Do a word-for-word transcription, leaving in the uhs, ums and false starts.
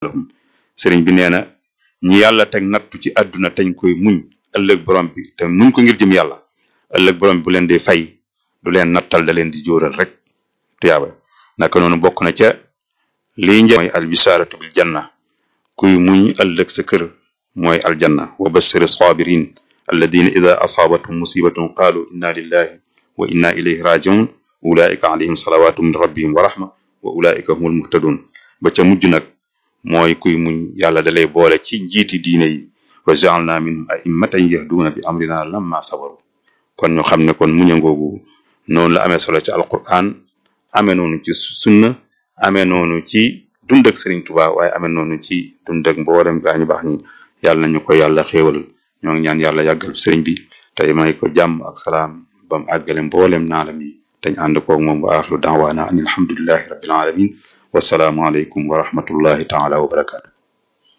sëriñ bi nee na ñi yàlla teg nattu ci àdduna teñ koy muñ ëllëg borom bi te muñ ko ngir jëm yàlla ëllëg borom bi bu leen di fay du leen nattal da leen di jóoral rek tiyaaba naka noonu bokk na ca lii njëriñ mooy albisharatu bil janna kuy muñ ëllëg sa kër mooy aljanna wa bassir sabirin alladina ida asaabathum musibatun qaalu inna lillahi wa inna ilayhi rajiun ulaika alayhim salawatu min rabbihim wa rahma wa ulaika humul muhtadun ba ca mujj nag mooy kuy muñ yàlla dalay boole ci njiiti diine yi wa ja'alna minhum a'immatan yahduna bi amrina lamma sabaru kon ñu xam ne kon muña ngoogu noonu la amee solo ci alquran amee noonu ci sunna amee noonu ci dund ak Serigne Touba waaye amee noonu ci dund ak mboolem gaa ñu baax ñi yàlla nañu ko yàlla xéewal ñoo ngi ñaan yàlla yàggal Serigne bi tey may ko jàmm ak salaam bam àggale mboolem naalam yi dañ ànd koog moom wa axiru da'waana an alhamdulillahi rabbil alamin wassalaamu aleykum wa rahmatullahi taala wa barakaatu